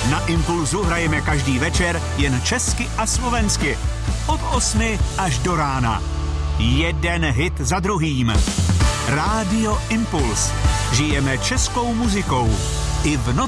Na Impulzu hrajeme každý večer jen česky a slovensky. Od 8 až do rána. Jeden hit za druhým. Rádio Impuls. Žijeme českou muzikou. I v noci.